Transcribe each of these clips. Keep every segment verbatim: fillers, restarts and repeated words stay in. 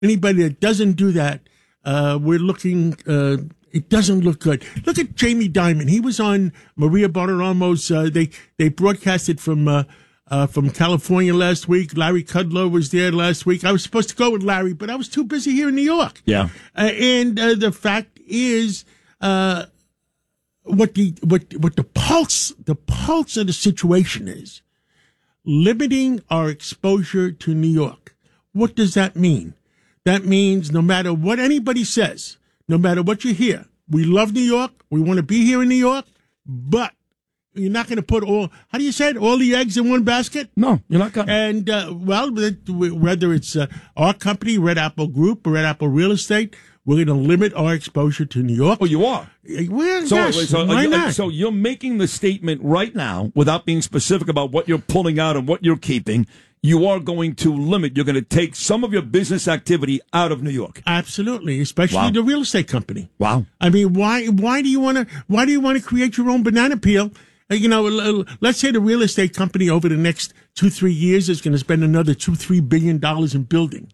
Anybody that doesn't do that, uh, we're looking. Uh, it doesn't look good. Look at Jamie Dimon. He was on Maria Bartiromo's. Uh, they they broadcasted from uh, uh, from California last week. Larry Kudlow was there last week. I was supposed to go with Larry, but I was too busy here in New York. Yeah. Uh, and uh, the fact is, uh, what the what what the pulse the pulse of the situation is, limiting our exposure to New York. What does that mean? That means no matter what anybody says, no matter what you hear, we love New York, we want to be here in New York, but you're not going to put all, how do you say it, all the eggs in one basket? No, you're not going to. And, uh, well, whether it's uh, our company, Red Apple Group, or Red Apple Real Estate, we're going to limit our exposure to New York. Oh, you are? Well, so, yes, so, why uh, not? So you're making the statement right now, without being specific about what you're pulling out and what you're keeping, you are going to limit, you're going to take some of your business activity out of New York. Absolutely, especially Wow. the real estate company. Wow. I mean, why why do you want to why do you want to create your own banana peel? Uh, you know, l- l- let's say the real estate company over the next two, three years is going to spend another two, three billion dollars in building.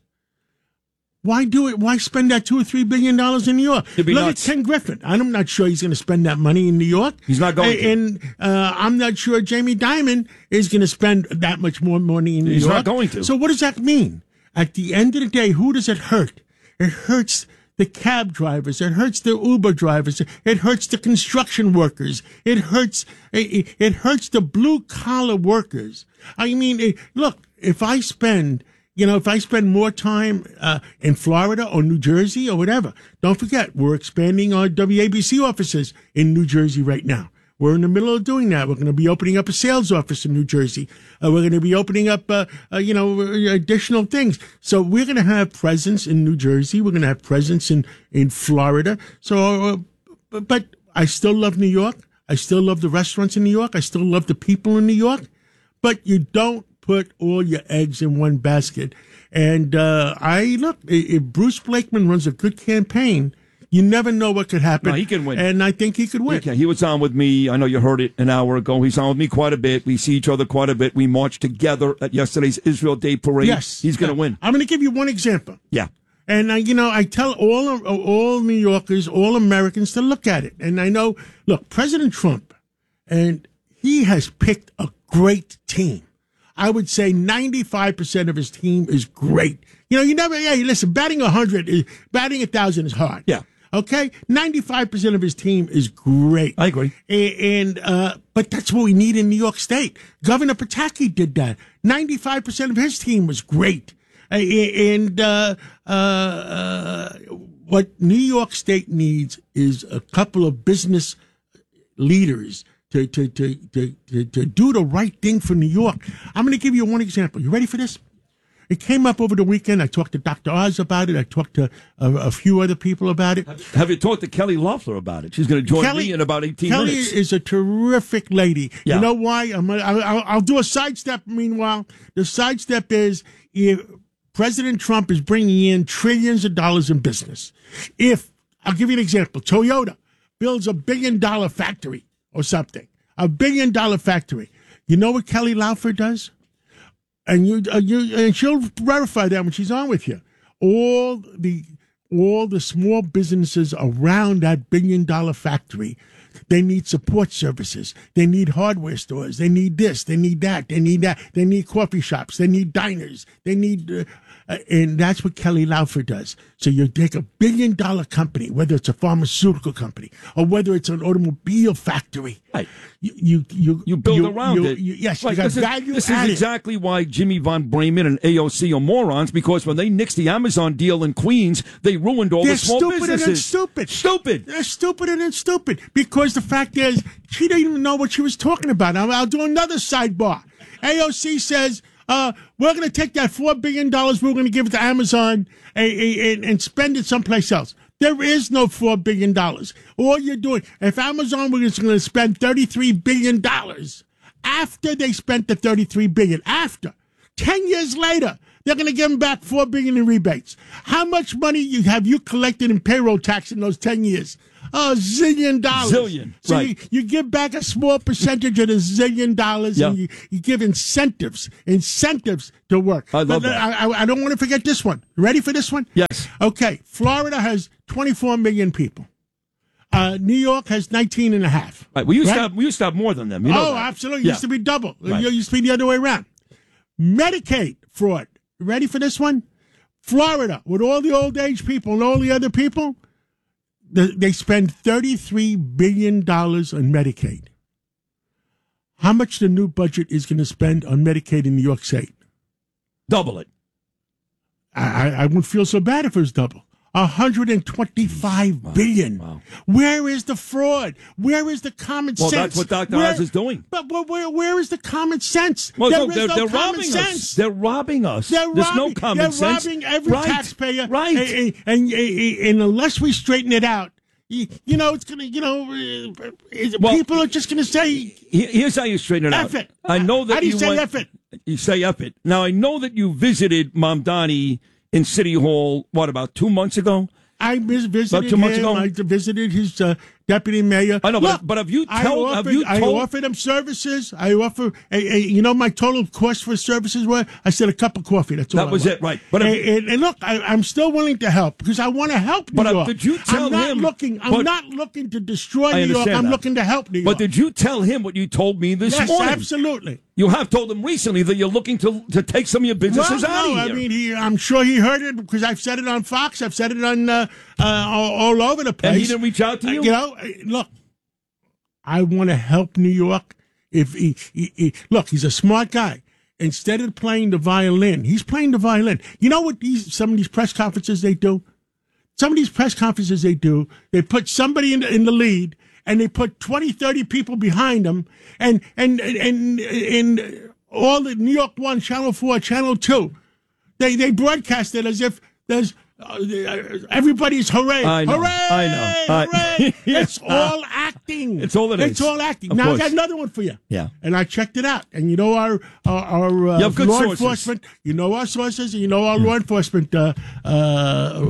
Why do it? Why spend that two or three billion dollars in New York? It'd be Look nuts. at Ken Griffin. I'm not sure he's going to spend that money in New York. He's not going A- to. And uh, I'm not sure Jamie Dimon is going to spend that much more money in New He's York. not going to. So what does that mean? At the end of the day, who does it hurt? It hurts the cab drivers. It hurts the Uber drivers. It hurts the construction workers. It hurts. It, it hurts the blue collar workers. I mean, it, look, if I spend. You know, if I spend more time uh, in Florida or New Jersey or whatever, don't forget, we're expanding our W A B C offices in New Jersey right now. We're in the middle of doing that. We're going to be opening up a sales office in New Jersey. Uh, we're going to be opening up, uh, uh, you know, additional things. So we're going to have presence in New Jersey. We're going to have presence in, in Florida. So, uh, but I still love New York. I still love the restaurants in New York. I still love the people in New York. But you don't put all your eggs in one basket. And uh, I look, if Bruce Blakeman runs a good campaign, you never know what could happen. No, he can win. And I think he could win. He, can. He was on with me. I know you heard it an hour ago. He's on with me quite a bit. We see each other quite a bit. We marched together at yesterday's Israel Day Parade. Yes. He's going to win. I'm going to give you one example. Yeah. And, uh, you know, I tell all all New Yorkers, all Americans to look at it. And I know, look, President Trump, and he has picked a great team. I would say ninety-five percent of his team is great. You know, you never, yeah, listen, batting one hundred, is, batting one thousand is hard. Yeah. Okay? ninety-five percent of his team is great. I agree. And, and uh, but that's what we need in New York State. Governor Pataki did that. ninety-five percent of his team was great. And uh, uh, uh, what New York State needs is a couple of business leaders To, to, to, to, to, to do the right thing for New York. I'm going to give you one example. You ready for this? It came up over the weekend. I talked to Doctor Oz about it. I talked to a, a few other people about it. Have you talked to Kelly Loeffler about it? She's going to join Kelly, me in about eighteen Kelly minutes. is a terrific lady. Yeah. You know why? I'm gonna, I'll, I'll do a sidestep. Meanwhile, the sidestep is if President Trump is bringing in trillions of dollars in business. If, I'll give you an example, Toyota builds a billion dollar factory or something, a billion dollar factory. You know what Kelly Loeffler does? And you, uh, you, and she'll verify that when she's on with you. All the, all the small businesses around that billion dollar factory, they need support services. They need hardware stores. They need this. They need that. They need that. They need coffee shops. They need diners. They need, uh, uh, and that's what Kelly Loeffler does. So you take a billion dollar company, whether it's a pharmaceutical company or whether it's an automobile factory. Right. You, you, you, You build you, around you, it. You, yes, Right, you got this is, value this is added. exactly why Jimmy Von Bramen and A O C are morons, because when they nixed the Amazon deal in Queens, they ruined all They're the small stupider businesses. than stupid. Stupid. They're stupider than stupid. Because the fact is, she didn't even know what she was talking about. I'll, I'll do another sidebar. A O C says, uh, we're going to take that four billion dollars we're going to give it to Amazon and, and, and spend it someplace else. There is no four billion dollars. All you're doing, if Amazon was going to spend thirty-three billion dollars after they spent the thirty-three billion dollars, after, ten years later, They're going to give them back four billion dollars in rebates. How much money you have you collected in payroll tax in those ten years? Oh, zillion dollars. Zillion, so right. you, you give back a small percentage of the zillion dollars, Yeah. and you, you give incentives, incentives to work. I love but that. I, I, I don't want to forget this one. Ready for this one? Yes. Okay, Florida has twenty-four million people. Uh, New York has nineteen and a half. Right. We used Right? to have we used to have more than them. You know oh, that. absolutely. It Yeah. used to be double. Right. It used to be the other way around. Medicaid fraud. Ready for this one? Florida, with all the old age people and all the other people, they, they spend thirty-three billion dollars on Medicaid. How much the new budget is going to spend on Medicaid in New York State? Double it. I, I, I wouldn't feel so bad if it was double. one hundred twenty-five Wow. billion. Wow. Where is the fraud? Where is the common Well, sense? that's what Doctor Where- Oz is doing. But, but where, where is the common sense? Well, There no, is they're, no they're common robbing sense. us. They're robbing us. They're There's robbing, no common they're sense. robbing every right. taxpayer. Right. And, and, and, and unless we straighten it out, you, you know, it's going to, you know, uh, Well, people are just going to say, Here- Here's how you straighten it out. F it. I know that How do you say went, F it? You say F it. Now, I know that you visited Mamdani in City Hall, what, about two months ago? I vis- visited About two months him. ago? I visited his uh, deputy mayor. I know, but- Look, but have you I told- have offered, you I told- offered him services. I offer, a, a, you know, my total cost for services were. I said a cup of coffee. That's all. That I was want. it, right. But have- and, and, and look, I, I'm still willing to help because I want to help New But, uh, York. did you tell I'm not him- looking. I'm but- not looking to destroy I New York. understand I'm that. looking to help New York. But did you tell him what you told me this yes, morning? absolutely. You have told him recently that you're looking to to take some of your businesses Well, out no, of I here. mean, he, I'm sure he heard it because I've said it on Fox. I've said it on uh, uh, all, all over the place. And he didn't reach out to you? Uh, you know, uh, look, I want to help New York. If he, he, he, look, he's a smart guy. Instead of playing the violin, he's playing the violin. You know what these some of these press conferences they do? Some of these press conferences they do, they put somebody in the, in the lead, and they put twenty, thirty people behind them, and and and and all the New York One, Channel Four, Channel Two, they they broadcast it as if there's uh, everybody's hooray, I know, hooray, I know. I- hooray! It's all acting. It's all it It's is. all acting. Of Now course. I got another one for you. Yeah. And I checked it out, and you know our our, our uh, You have good law sources. enforcement. You know our sources. And you know our law enforcement uh, uh,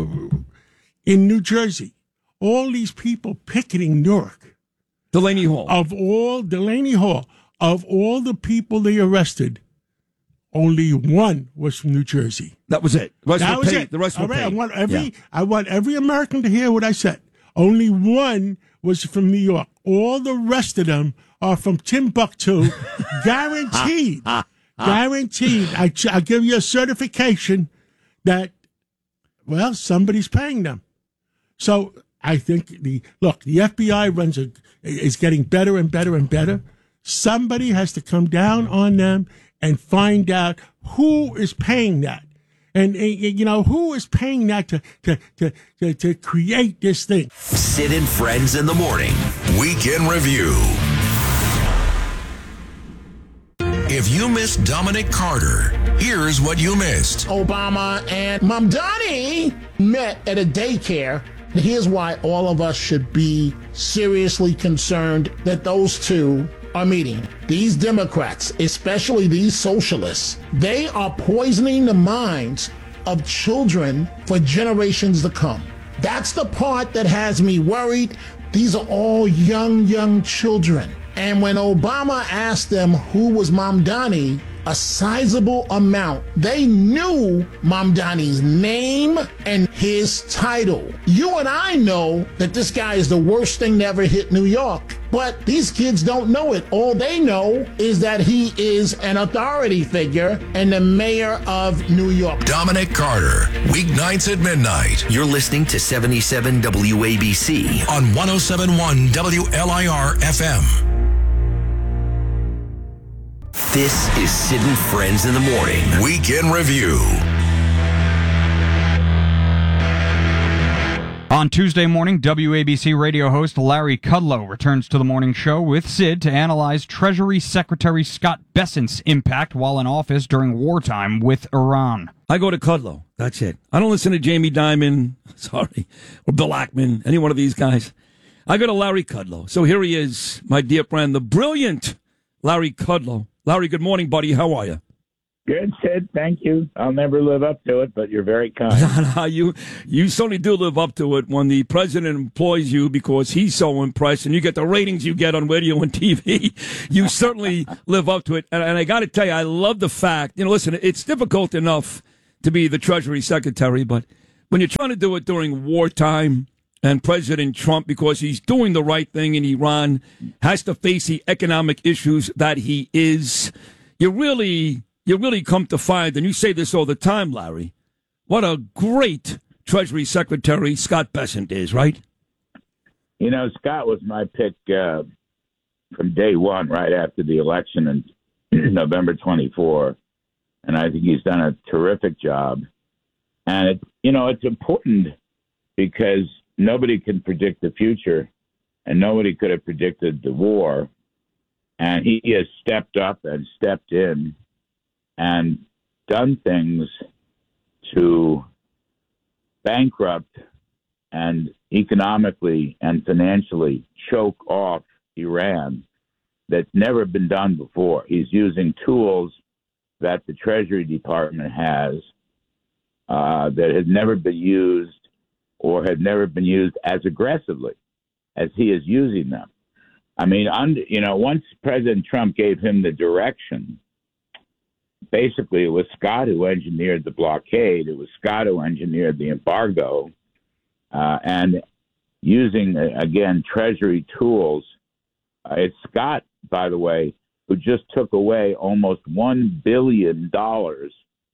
in New Jersey. All these people picketing Newark. Delaney Hall. Of all Delaney Hall, of all the people they arrested, only one was from New Jersey. That was it. The rest That were was paid. it. The rest All were right, I paid. want every Yeah. I want every American to hear what I said. Only one was from New York. All the rest of them are from Timbuktu, guaranteed. guaranteed. I I give you a certification that well somebody's paying them. So I think the look the F B I runs a is getting better and better and better. Somebody has to come down on them and find out who is paying that. And, and you know, who is paying that to, to, to, to, to create this thing? Sid and Friends in the Morning. Weekend Review. If you missed Dominic Carter, here's what you missed. Obama and Mamdani met at a daycare. Here's why all of us should be seriously concerned that those two are meeting. These Democrats, especially these socialists, they are poisoning the minds of children for generations to come. That's the part that has me worried. These are all young, young children. And when Obama asked them who was Mamdani, a sizable amount, they knew Mamdani's name and his title. You and I know that this guy is the worst thing to ever hit New York, but these kids don't know it. All they know is that he is an authority figure and the mayor of New York. Dominic Carter, weeknights at midnight. You're listening to seventy-seven W A B C on one oh seven point one W L I R F M. This is Sid and Friends in the Morning. Weekend Review. On Tuesday morning, W A B C radio host Larry Kudlow returns to the morning show with Sid to analyze Treasury Secretary Scott Bessent's impact while in office during wartime with Iran. I go to Kudlow. That's it. I don't listen to Jamie Dimon, sorry, or Bill Ackman, any one of these guys. I go to Larry Kudlow. So here he is, my dear friend, the brilliant Larry Kudlow. Larry, good morning, buddy. How are you? Good, Sid. Thank you. I'll never live up to it, but you're very kind. you you certainly do live up to it when the president employs you because he's so impressed and you get the ratings you get on radio and T V. You certainly live up to it. And, and I got to tell you, I love the fact, you know, listen, it's difficult enough to be the Treasury Secretary, but when you're trying to do it during wartime and President Trump, because he's doing the right thing in Iran, has to face the economic issues that he is, you really... You really come to find, and you say this all the time, Larry, what a great Treasury Secretary Scott Bessent is, right? You know, Scott was my pick uh, from day one, right after the election in November twenty-fourth, and I think he's done a terrific job. And, it, you know, it's important because nobody can predict the future, and nobody could have predicted the war. And he has stepped up and stepped in and done things to bankrupt and economically and financially choke off Iran that's never been done before. He's using tools that the Treasury Department has uh, that had never been used or had never been used as aggressively as he is using them. I mean, under, you know, once President Trump gave him the direction, basically, it was Scott who engineered the blockade. It was Scott who engineered the embargo. Uh, and using, uh, again, Treasury tools. Uh, it's Scott, by the way, who just took away almost one billion dollars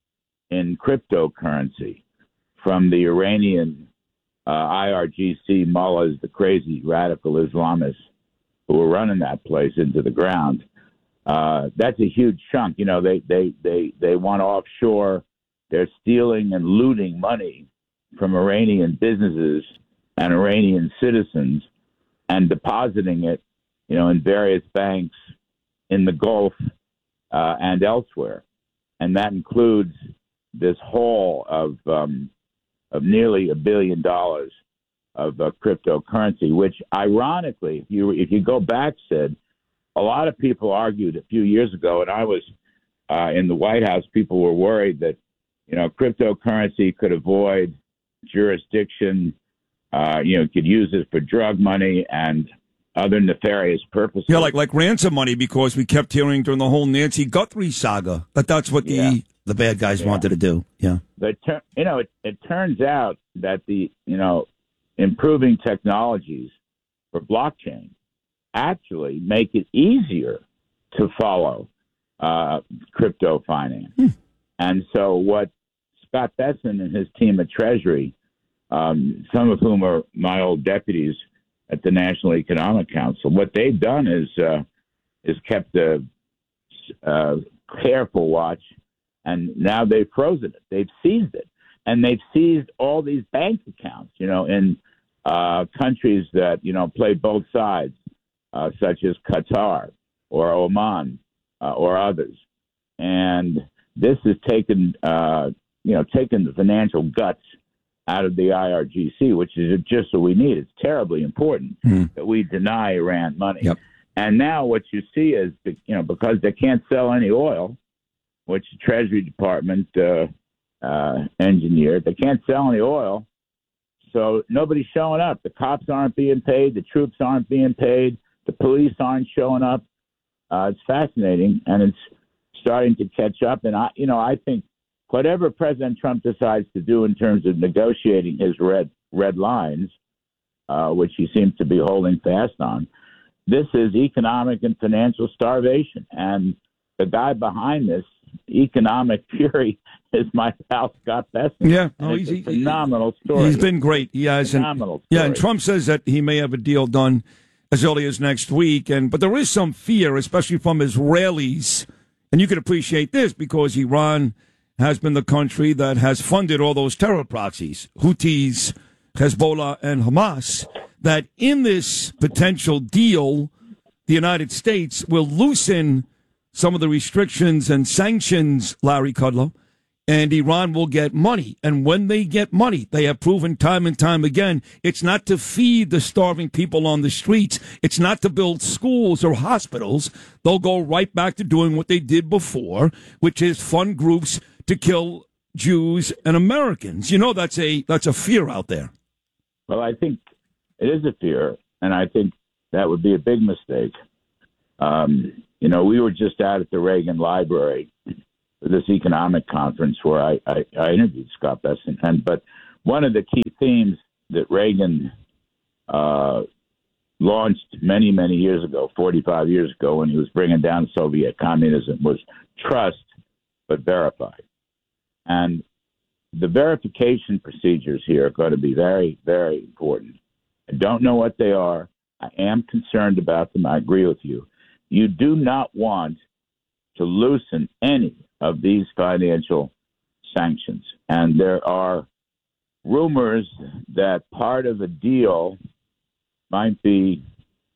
in cryptocurrency from the Iranian uh, I R G C mullahs, the crazy radical Islamists who were running that place into the ground. Uh, that's a huge chunk. You know, they, they, they, they want offshore. They're stealing and looting money from Iranian businesses and Iranian citizens and depositing it, you know, in various banks in the Gulf uh, and elsewhere. And that includes this haul of um, of nearly a billion dollars of uh, cryptocurrency, which ironically, if you, if you go back, Sid, a lot of people argued a few years ago, and I was uh, in the White House, people were worried that, you know, cryptocurrency could avoid jurisdiction, uh, you know, could use it for drug money and other nefarious purposes. Yeah, like like ransom money, because we kept hearing during the whole Nancy Guthrie saga that that's what the, yeah. the bad guys yeah. wanted to do. Yeah. But, you know, it, it turns out that the, you know, improving technologies for blockchain actually make it easier to follow uh, crypto finance. Hmm. And so what Scott Bessent and his team at Treasury, um, some of whom are my old deputies at the National Economic Council, what they've done is uh, is kept a, a careful watch, and now they've frozen it. They've seized it. And they've seized all these bank accounts, you know, in uh, countries that, you know, play both sides. Uh, such as Qatar or Oman uh, or others. And this has taken, uh, you know, taken the financial guts out of the I R G C, which is just what we need. It's terribly important mm. that we deny Iran money. Yep. And now what you see is, you know, because they can't sell any oil, which the Treasury Department uh, uh, engineered, they can't sell any oil, so nobody's showing up. The cops aren't being paid. The troops aren't being paid. The police aren't showing up. Uh, it's fascinating, and it's starting to catch up. And I, you know, I think whatever President Trump decides to do in terms of negotiating his red red lines, uh, which he seems to be holding fast on, this is economic and financial starvation. And the guy behind this economic fury is my pal Scott Bessent. Yeah, no, he's a phenomenal story. He's been great. He has phenomenal. And, yeah, and Trump says that he may have a deal done as early as next week, and but there is some fear, especially from Israelis, and you can appreciate this because Iran has been the country that has funded all those terror proxies, Houthis, Hezbollah, and Hamas, that in this potential deal, the United States will loosen some of the restrictions and sanctions, Larry Kudlow, and Iran will get money. And when they get money, they have proven time and time again, it's not to feed the starving people on the streets. It's not to build schools or hospitals. They'll go right back to doing what they did before, which is fund groups to kill Jews and Americans. You know, that's a that's a fear out there. Well, I think it is a fear, and I think that would be a big mistake. Um, you know, we were just out at the Reagan Library for this economic conference where I, I, I interviewed Scott Bessent. And but one of the key themes that Reagan uh, launched many, many years ago, forty-five years ago, when he was bringing down Soviet communism, was trust but verify. And the verification procedures here are going to be very, very important. I don't know what they are. I am concerned about them. I agree with you. You do not want to loosen any of these financial sanctions. And there are rumors that part of a deal might be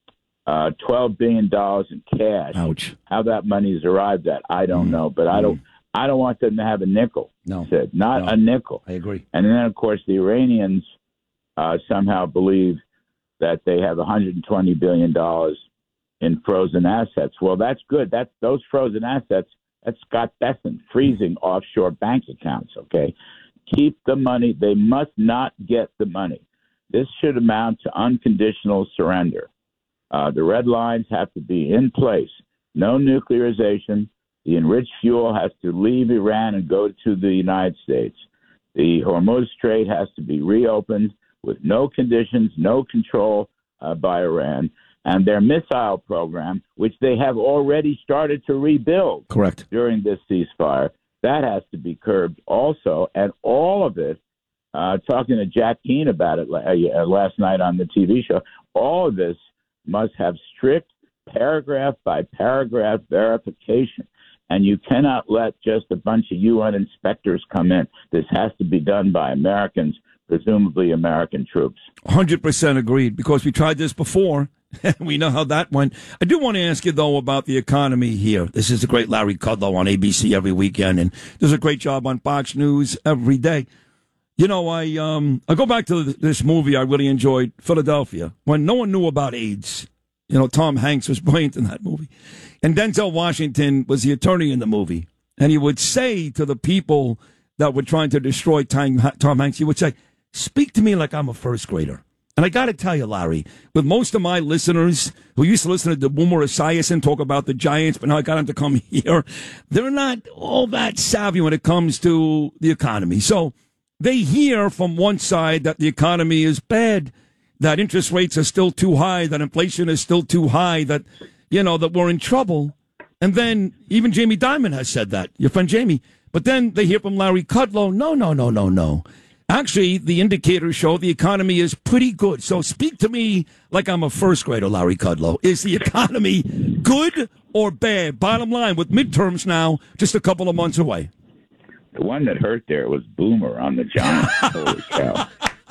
uh, twelve billion dollars in cash. Ouch. How that money is arrived at, I don't mm. know. But I don't I don't want them to have a nickel. No. Said, not no. a nickel. I agree. And then, of course, the Iranians uh, somehow believe that they have one hundred twenty billion dollars in frozen assets. Well, that's good. That's those frozen assets. That's Scott Bessent freezing offshore bank accounts. Okay, keep the money. They must not get the money. This should amount to unconditional surrender. Uh, the red lines have to be in place. No nuclearization. The enriched fuel has to leave Iran and go to the United States. The Hormuz Strait has to be reopened with no conditions, no control uh, by Iran. And their missile program, which they have already started to rebuild Correct. during this ceasefire, that has to be curbed also. And all of it, uh, talking to Jack Keane about it uh, last night on the T V show, all of this must have strict paragraph by paragraph verification. And you cannot let just a bunch of U N inspectors come in. This has to be done by Americans, presumably American troops. one hundred percent agreed, because we tried this before. We know how that went. I do want to ask you, though, about the economy here. This is the great Larry Kudlow on A B C every weekend, and does a great job on Fox News every day. You know, I um I go back to this movie I really enjoyed, Philadelphia, when no one knew about AIDS. You know, Tom Hanks was brilliant in that movie. And Denzel Washington was the attorney in the movie. And he would say to the people that were trying to destroy Tom Hanks, he would say, speak to me like I'm a first grader. And I got to tell you, Larry, with most of my listeners who used to listen to Boomer Esiason talk about the Giants, but now I got them to come here, they're not all that savvy when it comes to the economy. So they hear from one side that the economy is bad, that interest rates are still too high, that inflation is still too high, that, you know, that we're in trouble. And then even Jamie Dimon has said that, your friend Jamie. But then they hear from Larry Kudlow, no, no, no, no, no. Actually, the indicators show the economy is pretty good. So speak to me like I'm a first grader, Larry Kudlow. Is the economy good or bad? Bottom line, with midterms now, just a couple of months away. The one that hurt there was Boomer on the Giants. Holy cow.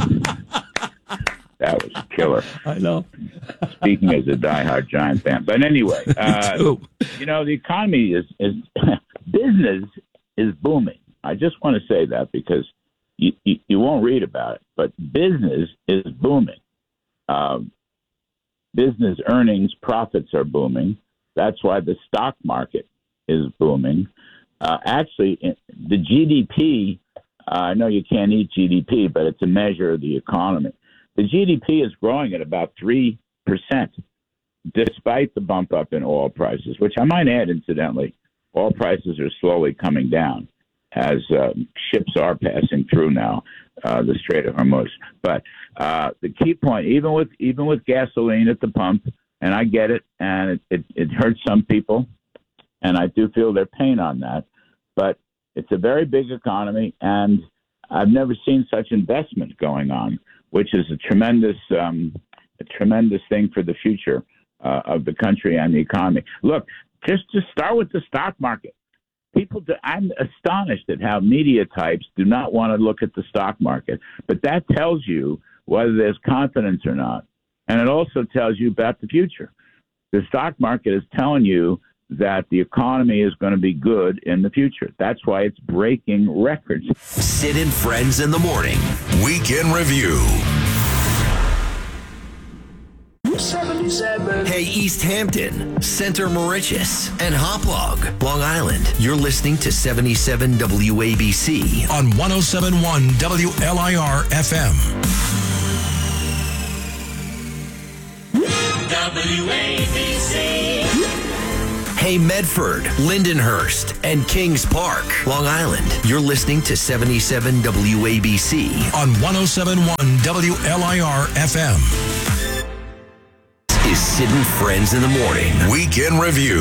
That was killer. I know. Speaking as a diehard Giant fan. But anyway, uh, you know, the economy is, is business is booming. I just want to say that because you, you, you won't read about it, but business is booming. Um, business earnings, profits are booming. That's why the stock market is booming. Uh, actually, the G D P, uh, I know you can't eat G D P, but it's a measure of the economy. The G D P is growing at about three percent, despite the bump up in oil prices, which I might add, incidentally, oil prices are slowly coming down as uh, ships are passing through now, uh, the Strait of Hormuz. But uh, the key point, even with even with gasoline at the pump, and I get it, and it, it, it hurts some people, and I do feel their pain on that, but it's a very big economy, and I've never seen such investment going on, which is a tremendous, um, a tremendous thing for the future uh, of the country and the economy. Look, just to start with the stock market, people. Do, I'm astonished at how media types do not want to look at the stock market, but that tells you whether there's confidence or not, and it also tells you about the future. The stock market is telling you that the economy is going to be good in the future. That's why it's breaking records. Sid and Friends in the Morning. Weekend Review. seventy-seven. Hey, East Hampton, Center Moriches, and Hauppauge, Long Island. You're listening to seventy-seven W A B C on one oh seven point one W L I R F M. W A B C. Hey, Medford, Lindenhurst, and Kings Park, Long Island. You're listening to seventy-seven W A B C on one oh seven point one W L I R F M. Is Sid and Friends in the Morning. Weekend Review.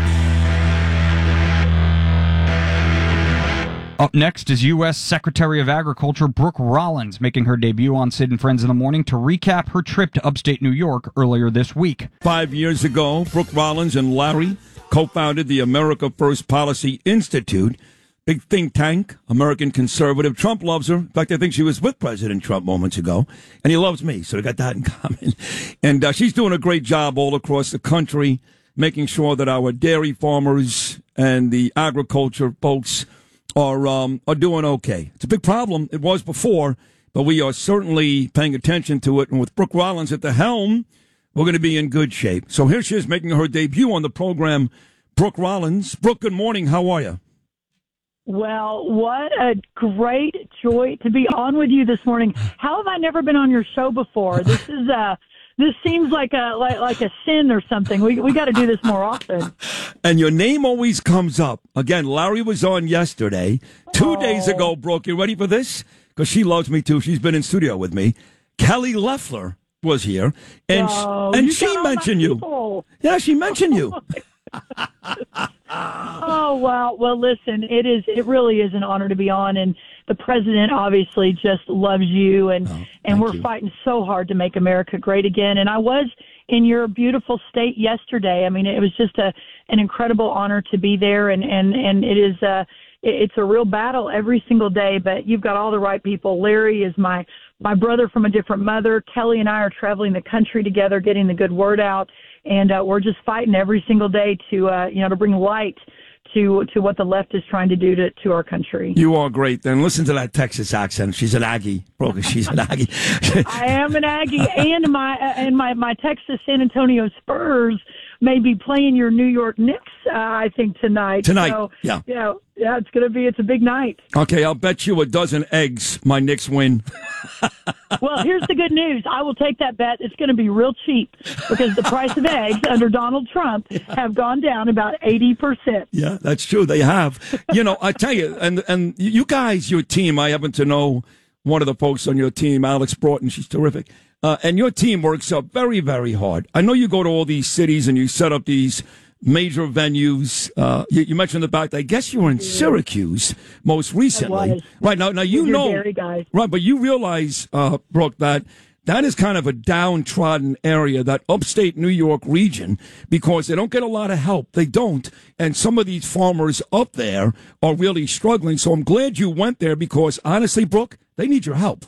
Up next is U S Secretary of Agriculture Brooke Rollins making her debut on Sid and Friends in the Morning to recap her trip to upstate New York earlier this week. Five years ago, Brooke Rollins and Larry co-founded the America First Policy Institute, big think tank, American conservative. Trump loves her. In fact, I think she was with President Trump moments ago, and he loves me, so we got that in common. And uh, she's doing a great job all across the country, making sure that our dairy farmers and the agriculture folks are um, are doing okay. It's a big problem. It was before, but we are certainly paying attention to it. And with Brooke Rollins at the helm, we're going to be in good shape. So here she is making her debut on the program, Brooke Rollins. Brooke, good morning. How are you? Well, what a great joy to be on with you this morning. How have I never been on your show before? This is uh this seems like a like, like a sin or something. We we got to do this more often. And your name always comes up. Again, Larry was on yesterday. Two oh. days ago, Brooke, you ready for this? Because she loves me too. She's been in studio with me. Kelly Loeffler was here, and oh, and you she mentioned you. Yeah, she mentioned you. Oh, wow. Well, listen, it is, it really is an honor to be on. And the president obviously just loves you. And, oh, and we're you. fighting so hard to make America great again. And I was in your beautiful state yesterday. I mean, it was just a, an incredible honor to be there. And, and, and it is, uh, it, it's a real battle every single day, but you've got all the right people. Larry is my, my brother from a different mother. Kelly and I are traveling the country together, getting the good word out. And uh, we're just fighting every single day to, uh, you know, to bring light to to what the left is trying to do to, to our country. You are great. Then listen to that Texas accent. She's an Aggie, Brooke. She's an Aggie. I am an Aggie, and my uh, and my, my Texas San Antonio Spurs may be playing your New York Knicks. Uh, I think tonight. Tonight, so, yeah, yeah, yeah. It's gonna be. It's a big night. Okay, I'll bet you a dozen eggs my Knicks win. Well, here's the good news. I will take that bet. It's going to be real cheap because the price of eggs under Donald Trump have gone down about eighty percent. Yeah, that's true. They have. You know, I tell you, and and you guys, your team, I happen to know one of the folks on your team, Alex Broughton. She's terrific. Uh, and your team works up very, very hard. I know you go to all these cities and you set up these major venues. Uh, you, you mentioned the fact, I guess you were in Syracuse most recently. Right now, now you know, right, but you realize, uh, Brooke, that that is kind of a downtrodden area, that upstate New York region, because they don't get a lot of help. They don't. And some of these farmers up there are really struggling. So I'm glad you went there because, honestly, Brooke, they need your help.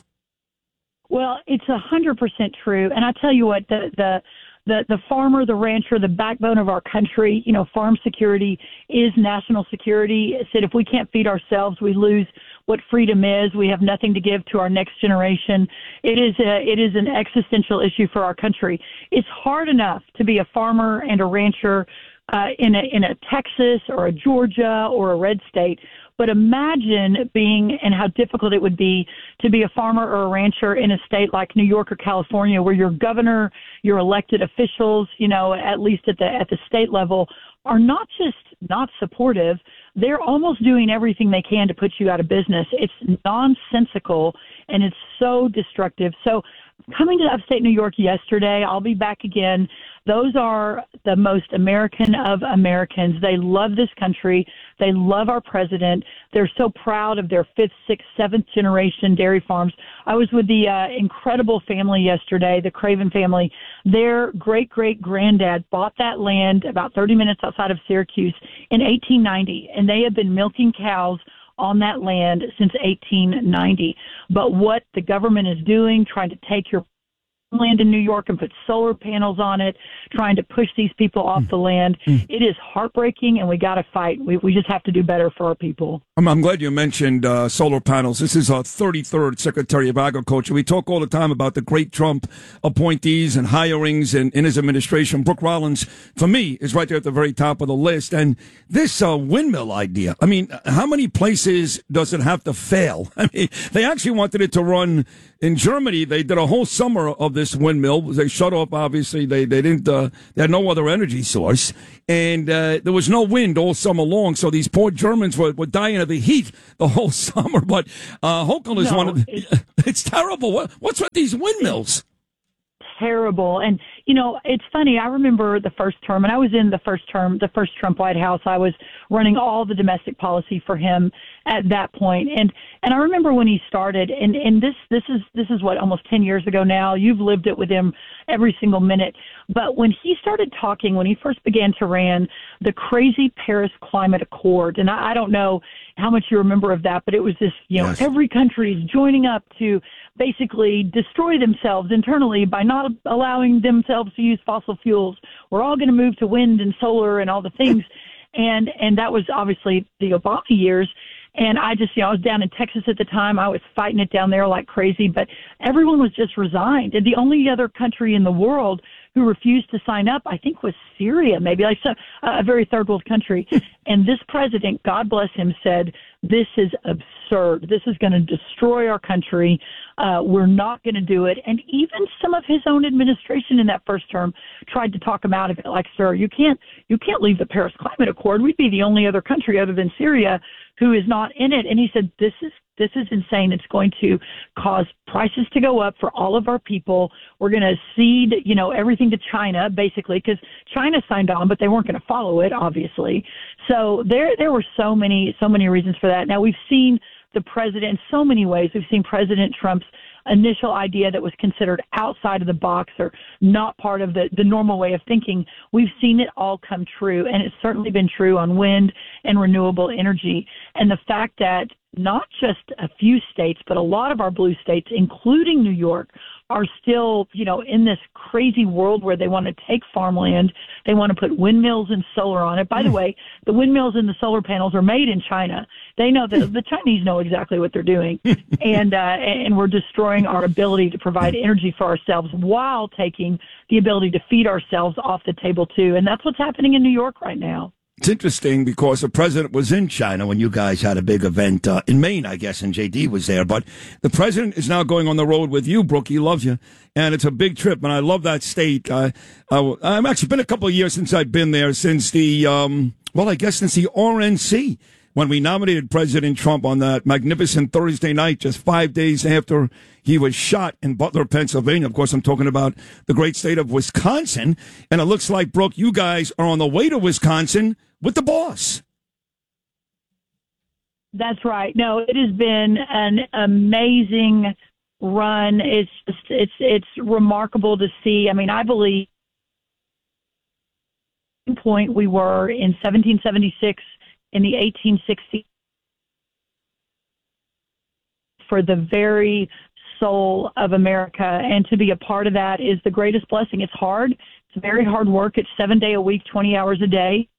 Well, it's one hundred percent true. And I tell you what, the the The, the farmer, the rancher, the backbone of our country, you know, farm security is national security. It said if we can't feed ourselves, we lose what freedom is. We have nothing to give to our next generation. It is a, it is an existential issue for our country. It's hard enough to be a farmer and a rancher uh, in a in a Texas or a Georgia or a red state. But imagine being and how difficult it would be to be a farmer or a rancher in a state like New York or California, where your governor, your elected officials, you know, at least at the at the state level, are not just not supportive. They're almost doing everything they can to put you out of business. It's nonsensical and it's so destructive. So coming to upstate New York yesterday, I'll be back again. Those are the most American of Americans. They love this country. They love our president. They're so proud of their fifth, sixth, seventh generation dairy farms. I was with the uh, incredible family yesterday, the Craven family. Their great-great-granddad bought that land about thirty minutes outside of Syracuse in eighteen ninety, and they have been milking cows on that land since eighteen ninety. But what the government is doing, trying to take your land in New York and put solar panels on it, trying to push these people off the land. Mm. It is heartbreaking, and we got to fight. We, we just have to do better for our people. I'm, I'm glad you mentioned uh, solar panels. This is our thirty-third Secretary of Agriculture. We talk all the time about the great Trump appointees and hirings in, in his administration. Brooke Rollins, for me, is right there at the very top of the list. And this uh, windmill idea, I mean, how many places does it have to fail? I mean, they actually wanted it to run in Germany. They did a whole summer of this windmill. They shut off, obviously. They they didn't, uh, they had no other energy source. And uh, there was no wind all summer long. So these poor Germans were, were dying of the heat the whole summer. But uh, Hochul is no, one of the, it's, it's terrible. What, what's with these windmills? Terrible. And, you know, it's funny. I remember the first term, and I was in the first term, the first Trump White House. I was running all the domestic policy for him at that point. And, and I remember when he started, and, and this, this is, this is what, almost ten years ago now. You've lived it with him every single minute. But when he started talking, when he first began to ran the crazy Paris Climate Accord, and I, I don't know how much you remember of that, but it was this, you know, yes. every country is joining up to basically destroy themselves internally by not allowing themselves to use fossil fuels. We're all going to move to wind and solar and all the things. And, and that was obviously the Obama years. And I just, you know, I was down in Texas at the time. I was fighting it down there like crazy, but everyone was just resigned. And the only other country in the world who refused to sign up, I think, was Syria, maybe like some, a very third world country. And this president, God bless him, said, this is absurd. This is going to destroy our country. Uh, we're not going to do it. And even some of his own administration in that first term tried to talk him out of it. Like, sir, you can't, you can't leave the Paris Climate Accord. We'd be the only other country other than Syria who is not in it. And he said, this is, this is insane. It's going to cause prices to go up for all of our people. We're going to cede, you know, everything to China, basically, because China signed on, but they weren't going to follow it, obviously. So there, there were so many, so many reasons for that. Now, we've seen the president in so many ways. We've seen President Trump's initial idea that was considered outside of the box or not part of the, the normal way of thinking. We've seen it all come true, and it's certainly been true on wind and renewable energy. And the fact that not just a few states, but a lot of our blue states, including New York, are still, you know, in this crazy world where they want to take farmland, they want to put windmills and solar on it. By the way, the windmills and the solar panels are made in China. They know that the Chinese know exactly what they're doing, and uh, and we're destroying our ability to provide energy for ourselves while taking the ability to feed ourselves off the table too. And that's what's happening in New York right now. It's interesting because the president was in China when you guys had a big event uh, in Maine, I guess, and J D was there. But the president is now going on the road with you, Brooke. He loves you. And it's a big trip, and I love that state. Uh, uh, I've actually been a couple of years since I've been there, since the, um, well, I guess since the R N C, when we nominated President Trump on that magnificent Thursday night, just five days after he was shot in Butler, Pennsylvania. Of course, I'm talking about the great state of Wisconsin. And it looks like, Brooke, you guys are on the way to Wisconsin with the boss. That's right. No, it has been an amazing run. It's just, it's it's remarkable to see. I mean, I believe at one point we were in seventeen seventy-six in the eighteen sixties for the very soul of America, and to be a part of that is the greatest blessing. It's hard. It's very hard work. It's seven day a week, twenty hours a day.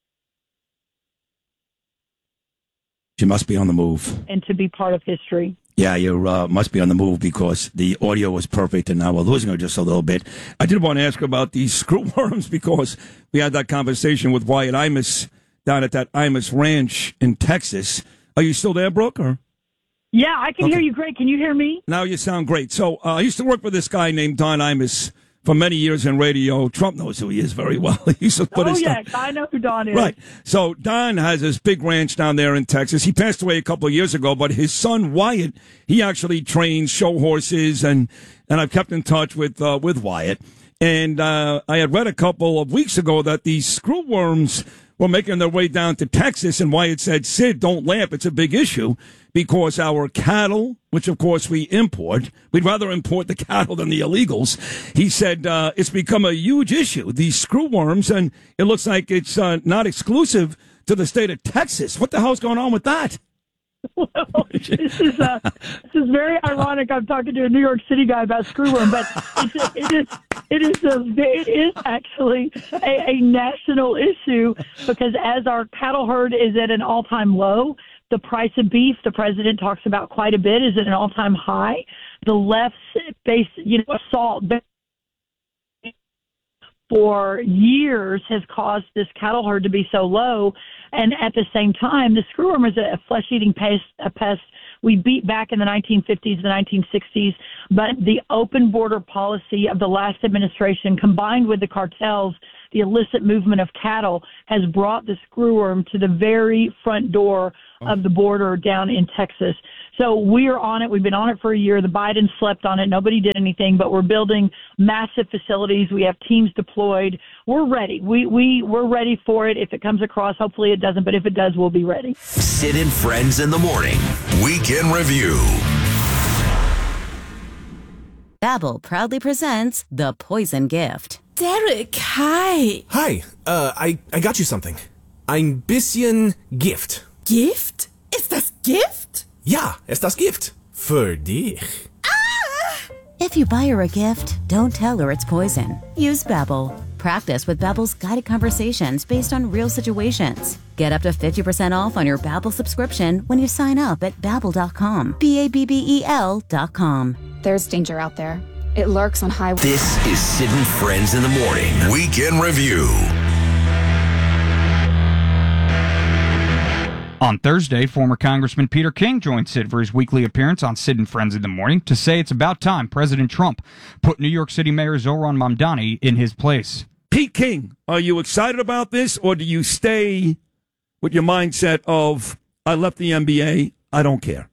You must be on the move. And to be part of history. Yeah, you uh, must be on the move because the audio was perfect, and now we're losing her just a little bit. I did want to ask about these screw worms because we had that conversation with Wyatt Imus down at that Imus Ranch in Texas. Are you still there, Brooke? Or? Yeah, I can okay. hear you great. Can you hear me? Now you sound great. So uh, I used to work with this guy named Don Imus for many years in radio. Trump knows who he is very well. He used to put oh, his yeah, stuff. I know who Don is. Right. So Don has this big ranch down there in Texas. He passed away a couple of years ago, but his son Wyatt, he actually trains show horses, and, and I've kept in touch with uh, with Wyatt. And uh, I had read a couple of weeks ago that these screw worms were making their way down to Texas, and Wyatt said, Sid, don't laugh. It's a big issue because our cattle, which of course we import, we'd rather import the cattle than the illegals. He said uh, it's become a huge issue, these screw worms, and it looks like it's uh, not exclusive to the state of Texas. What the hell's going on with that? Well, this is uh, this is very ironic. I'm talking to a New York City guy about screwworm, but it's a, it is it is a it is actually a, a national issue because as our cattle herd is at an all-time low, the price of beef, the president talks about quite a bit, is at an all-time high. The left's base, you know, assault for years has caused this cattle herd to be so low. And at the same time, the screwworm is a flesh-eating pest, a pest we beat back in the nineteen fifties, the nineteen sixties, but the open border policy of the last administration, combined with the cartels, the illicit movement of cattle, has brought the screwworm to the very front door of the border down in Texas. So we are on it. We've been on it for a year. The Bidens slept on it. Nobody did anything, but we're building massive facilities. We have teams deployed. We're ready. We, we, we're ready for it. If it comes across, hopefully it doesn't, but if it does, we'll be ready. Sid and Friends in the Morning. Weekend Review. Babbel proudly presents The Poison Gift. Derek, hi. Hi, uh, I, I got you something. Ein bisschen Gift. Gift? Ist das Gift? Ja, ist das Gift. Für dich. Ah! If you buy her a gift, don't tell her it's poison. Use Babbel. Practice with Babbel's guided conversations based on real situations. Get up to fifty percent off on your Babbel subscription when you sign up at babbel dot com. B A B B E L dot com. There's danger out there. It lurks on highways. This is Sid and Friends in the Morning. Weekend Review. On Thursday, former Congressman Peter King joined Sid for his weekly appearance on Sid and Friends in the Morning to say it's about time President Trump put New York City Mayor Zohran Mamdani in his place. Pete King, are you excited about this, or do you stay with your mindset of, I left the N B A, I don't care?